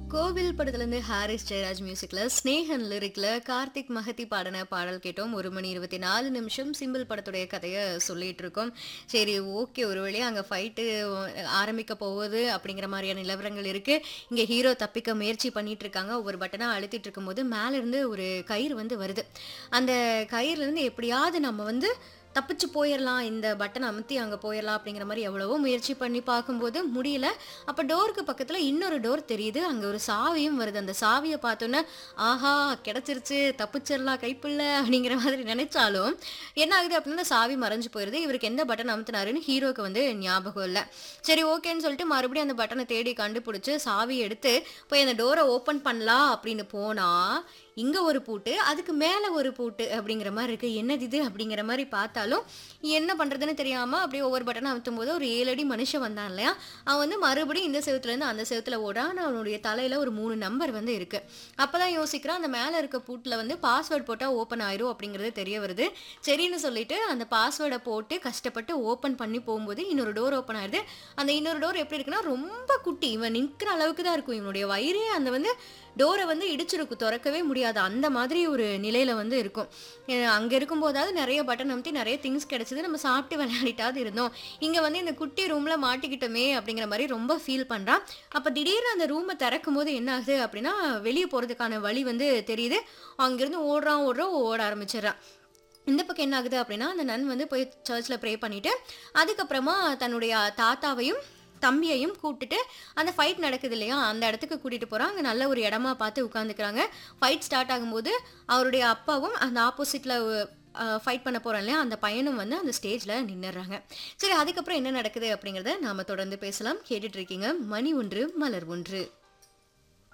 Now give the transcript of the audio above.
கோவில் படத்துலேருந்து ஹாரிஸ் ஜெயராஜ் மியூசிக்ல ஸ்னேகன் லிரிக்ல கார்த்திக் மகதி பாடின பாடல் கேட்டோம். 1 மணி 24 நிமிஷம் சிம்பிள் படத்துடைய கதையை சொல்லிட்டு இருக்கோம். சரி, ஓகே, ஒரு வழியா அங்கே ஃபைட்டு ஆரம்பிக்க போகுது அப்படிங்கிற மாதிரியான நிலவரங்கள் இருக்கு. இங்கே ஹீரோ தப்பிக்க முயற்சி பண்ணிட்டு இருக்காங்க. ஒவ்வொரு பட்டனா அழுத்திட்டு இருக்கும்போது மேல இருந்து ஒரு கயிறு வந்து வருது. அந்த கயிறுல இருந்து எப்படியாவது நம்ம வந்து தப்பிச்சு போயிடலாம், இந்த பட்டன் அமுத்தி அங்கே போயிடலாம் அப்படிங்கிற மாதிரி எவ்வளவோ முயற்சி பண்ணி பார்க்கும்போது முடியல. அப்போ டோருக்கு பக்கத்தில் இன்னொரு டோர் தெரியுது. அங்கே ஒரு சாவியும் வருது. அந்த சாவியை பார்த்தோன்னே ஆஹா கிடச்சிருச்சு, தப்பிச்சிடலாம் கைப்பில்ல அப்படிங்கிற மாதிரி நினைச்சாலும் என்ன ஆகுது அப்படின்னா சாவி மறைஞ்சு போயிடுது. இவருக்கு எந்த பட்டன் அமுத்தினாருன்னு ஹீரோக்கு வந்து ஞாபகம் இல்லை. சரி, ஓகேன்னு சொல்லிட்டு மறுபடியும் அந்த பட்டனை தேடி கண்டுபிடிச்சு சாவி எடுத்து போய் அந்த டோரை ஓப்பன் பண்ணலாம் அப்படின்னு போனால் இங்கே ஒரு பூட்டு, அதுக்கு மேலே ஒரு பூட்டு அப்படிங்கிற மாதிரி இருக்குது. என்னது இது அப்படிங்கிற மாதிரி பார்த்தாலும் என்ன பண்ணுறதுன்னு தெரியாமல் அப்படியே ஒவ்வொரு பட்டனை அமுத்தும் போது ஒரு 7 அடி மனுஷன் வந்தான் இல்லையா, அவன் வந்து மறுபடியும் இந்த செவத்துலேருந்து அந்த செவத்தில் ஓடான். அவனுடைய தலையில் ஒரு 3 நம்பர் வந்து இருக்குது. அப்போ தான் யோசிக்கிறான், அந்த மேலே இருக்க பூட்டில் வந்து பாஸ்வேர்டு போட்டால் ஓப்பன் ஆயிரும் அப்படிங்கிறது தெரிய வருது. சரின்னு சொல்லிட்டு அந்த பாஸ்வேர்டை போட்டு கஷ்டப்பட்டு ஓப்பன் பண்ணி போகும்போது இன்னொரு டோர் ஓப்பன் ஆயிடுது. அந்த இன்னொரு டோர் எப்படி இருக்குன்னா ரொம்ப குட்டி, இவன் நிற்கிற அளவுக்கு தான் இருக்கும். இவனுடைய வயிறே அந்த வந்து டோரை வந்து இடிச்சிருக்கும், திறக்கவே முடியாது. அந்த மாதிரி ஒரு நிலையில வந்து இருக்கும். அங்கே இருக்கும்போதாவது நிறைய பட்டன் அமுத்தி நிறைய திங்ஸ் கிடைச்சது, நம்ம சாப்பிட்டு விளையாடிட்டாவது இருந்தோம். இங்கே வந்து இந்த குட்டி ரூமில் மாட்டிக்கிட்டோமே அப்படிங்கிற மாதிரி ரொம்ப ஃபீல் பண்ணுறான். அப்போ திடீர்னு அந்த ரூமை திறக்கும் போது என்ன ஆகுது அப்படின்னா வெளியே போகிறதுக்கான வழி வந்து தெரியுது. அங்கேருந்து ஓட ஆரம்பிச்சிடுறான். இந்த பக்கம் என்ன ஆகுது அப்படின்னா அந்த நன் வந்து போய் சர்ச்சில் ப்ரே பண்ணிட்டு அதுக்கப்புறமா தன்னுடைய தாத்தாவையும் தம்பியையும் கூப்பிட்டுட்டு அந்த ஃபைட் நடக்குது இல்லையா, அந்த இடத்துக்கு கூட்டிகிட்டு போகிறாங்க. அங்கே நல்ல ஒரு இடமா பார்த்து உட்காந்துக்கிறாங்க. ஃபைட் ஸ்டார்ட் ஆகும்போது அவருடைய அப்பாவும் அந்த ஆப்போசிட்டில் ஃபைட் பண்ண போகிறோம் இல்லையா, அந்த பையனும் வந்து அந்த ஸ்டேஜில் நின்றுறாங்க. சரி, அதுக்கப்புறம் என்ன நடக்குது அப்படிங்கிறத நாம் தொடர்ந்து பேசலாம். கேட்டுட்ருக்கீங்க மணி ஒன்று மலர் ஒன்று.